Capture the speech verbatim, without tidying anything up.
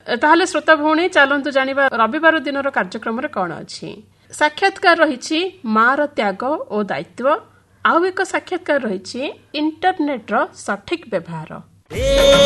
ताहले श्रोता भौणी चलतु जानिबा रविवार दिनर कार्यक्रम कौन अच्छी। साक्षात्कार रही मार त्याग और दायित्व। आउ एक साक्षात्कार रही इंटरनेट रो सठिक व्यवहार।